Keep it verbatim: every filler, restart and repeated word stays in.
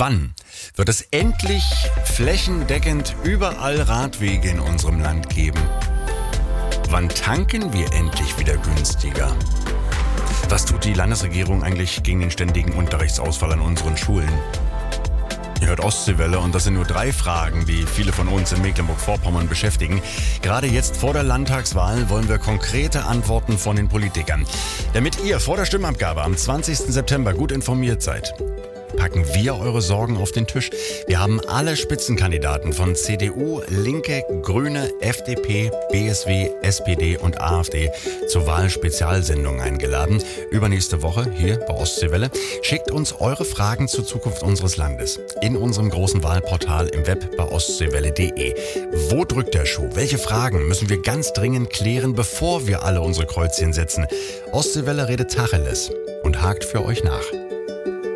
Wann wird es endlich flächendeckend überall Radwege in unserem Land geben? Wann tanken wir endlich wieder günstiger? Was tut die Landesregierung eigentlich gegen den ständigen Unterrichtsausfall an unseren Schulen? Ihr hört Ostseewelle und das sind nur drei Fragen, die viele von uns in Mecklenburg-Vorpommern beschäftigen. Gerade jetzt vor der Landtagswahl wollen wir konkrete Antworten von den Politikern. Damit ihr vor der Stimmabgabe am zwanzigsten September gut informiert seid, packen wir eure Sorgen auf den Tisch. Wir haben alle Spitzenkandidaten von C D U, Linke, Grüne, F D P, B S W, S P D und A f D zur Wahlspezialsendung eingeladen. Übernächste Woche hier bei Ostseewelle. Schickt uns eure Fragen zur Zukunft unseres Landes in unserem großen Wahlportal im Web bei ostseewelle punkt de. Wo drückt der Schuh? Welche Fragen müssen wir ganz dringend klären, bevor wir alle unsere Kreuzchen setzen? Ostseewelle redet Tacheles und hakt für euch nach.